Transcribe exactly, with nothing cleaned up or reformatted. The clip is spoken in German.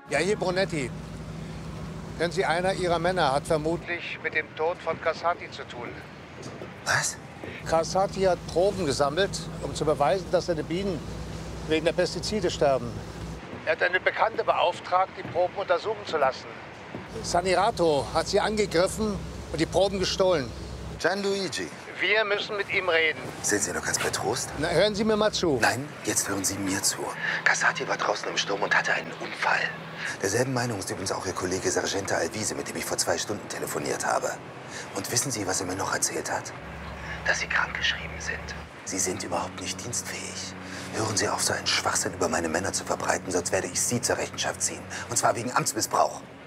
Ja, hier Brunetti. Kennen Sie, einer Ihrer Männer hat vermutlich mit dem Tod von Cassati zu tun. Was? Cassati hat Proben gesammelt, um zu beweisen, dass seine Bienen wegen der Pestizide sterben. Er hat eine Bekannte beauftragt, die Proben untersuchen zu lassen. Sanirato hat sie angegriffen und die Proben gestohlen. Gianluigi. Wir müssen mit ihm reden. Sind Sie noch ganz bei Trost? Na, hören Sie mir mal zu. Nein, jetzt hören Sie mir zu. Cassati war draußen im Sturm und hatte einen Unfall. Derselben Meinung ist übrigens auch Ihr Kollege Sergente Alvise, mit dem ich vor zwei Stunden telefoniert habe. Und wissen Sie, was er mir noch erzählt hat? Dass Sie krankgeschrieben sind. Sie sind überhaupt nicht dienstfähig. Hören Sie auf, so einen Schwachsinn über meine Männer zu verbreiten, sonst werde ich Sie zur Rechenschaft ziehen. Und zwar wegen Amtsmissbrauch.